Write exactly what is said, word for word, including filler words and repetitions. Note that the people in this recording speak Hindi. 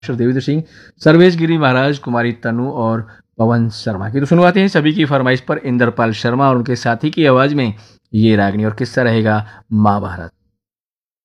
देवेंद्र सिंह, सर्वेश गिरी महाराज, कुमारी तनु और पवन शर्मा की। तो सुनवाते हैं सभी की फरमाइश पर इंद्रपाल शर्मा और उनके साथी की आवाज में ये रागनी और किस्सा रहेगा महाभारत।